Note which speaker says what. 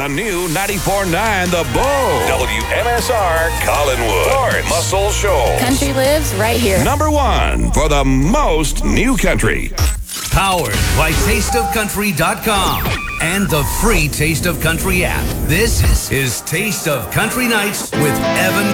Speaker 1: The new 94.9 The Bull. WMSR Collinwood. North Muscle Shoals.
Speaker 2: Country lives right here.
Speaker 1: Number one for the most new country.
Speaker 3: Powered by TasteOfCountry.com and the free Taste of Country app. This is Taste of Country Nights with Evan